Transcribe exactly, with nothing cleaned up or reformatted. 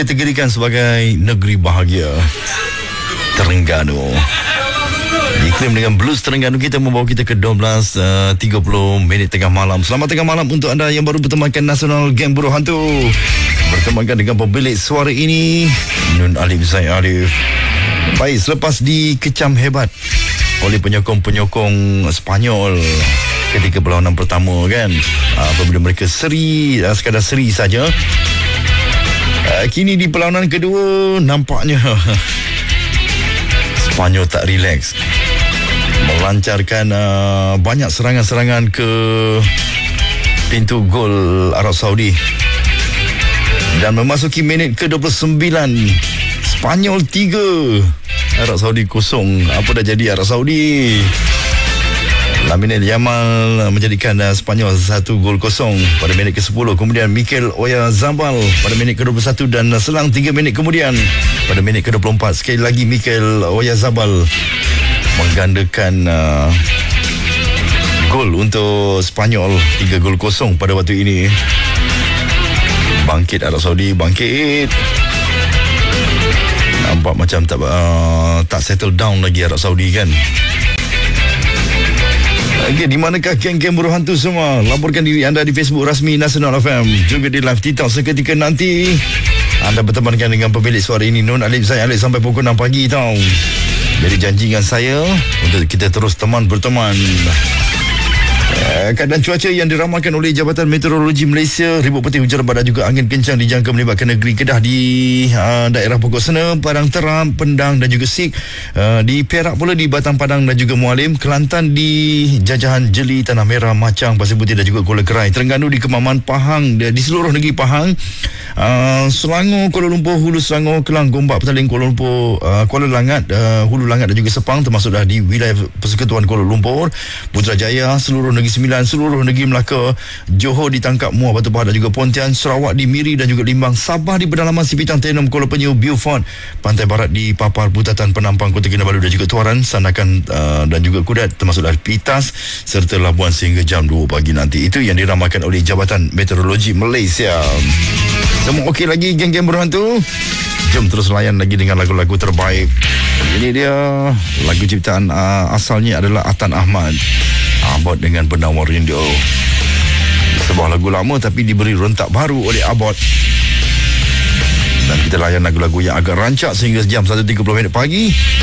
dikategorikan sebagai negeri bahagia, Terengganu. Iklim dengan blues Terengganu kita membawa kita ke dua belas tiga puluh minit tengah malam. Selamat tengah malam untuk anda yang baru bertemankan Nasional Geng Buruh Hantu. Bertemankan dengan pemilik suara ini, Nun Alif Zaid Alif. Baik, selepas dikecam hebat oleh penyokong-penyokong Sepanyol ketika perlawanan pertama kan, apabila mereka seri, sekadar seri saja, kini di perlawanan kedua nampaknya Sepanyol tak relax, melancarkan uh, banyak serangan-serangan ke pintu gol Arab Saudi. Dan memasuki minit ke dua puluh sembilan, Sepanyol tiga, Arab Saudi kosong. Apa dah jadi Arab Saudi? Lamine Yamal menjadikan uh, Sepanyol satu gol kosong pada minit ke sepuluh. Kemudian Mikel Oyarzabal pada minit ke dua puluh satu dan uh, selang tiga minit kemudian pada minit ke dua puluh empat sekali lagi Mikel Oyarzabal menggandakan uh, gol untuk Sepanyol, tiga gol kosong pada waktu ini. Bangkit Arab Saudi, bangkit. Nampak macam tak uh, tak settle down lagi Arab Saudi kan. Okay, di manakah geng-geng buruh hantu semua? Laporkan diri anda di Facebook rasmi Nasional F M, juga di live TikTok seketika nanti. Anda bertemankan dengan pemilik suara ini, Nun Alif Zaid Alif, sampai pukul enam pagi tau. Jadi janji dengan saya untuk kita terus teman berteman. Keadaan cuaca yang diramalkan oleh Jabatan Meteorologi Malaysia, ribut peti hujan lebat dan juga angin kencang dijangka melibatkan negeri Kedah di uh, daerah Pokok Sena, Padang Teram, Pendang dan juga Sik, uh, di Perak pula di Batang Padang dan juga Mualim, Kelantan di Jajahan Jeli, Tanah Merah, Macang, Pasir Putih dan juga Kuala Kerai, Terengganu di Kemaman, Pahang, di seluruh negeri Pahang, uh, Selangor, Kuala Lumpur, Hulu Selangor, Kelang, Gombak, Petaling, Kuala Lumpur, uh, Kuala Langat, uh, Hulu Langat dan juga Sepang, termasuk dah di wilayah Persekutuan Kuala Lumpur, Putrajaya, seluruh negeri Sembilan, seluruh negeri Melaka, Johor ditangkap Muar Batu Pahat dan juga Pontian, Sarawak di Miri dan juga Limbang, Sabah di pedalaman Sipitang, Tenom, Kuala Penyu, Beaufort, Pantai Barat di Papar, Putatan, Penampang, Kota Kinabalu dan juga Tuaran, Sandakan uh, dan juga Kudat, termasuk dari Pitas serta Labuan sehingga jam dua pagi nanti. Itu yang diramalkan oleh Jabatan Meteorologi Malaysia. Semua okey lagi geng-geng buruh hantu? Jom terus layan lagi dengan lagu-lagu terbaik. Ini dia lagu ciptaan uh, asalnya adalah Atan Ahmad, Abot dengan Penawar Rindu. Sebuah lagu lama tapi diberi rentak baru oleh Abot. Dan kita layan lagu-lagu yang agak rancak sehingga jam satu tiga puluh minit pagi.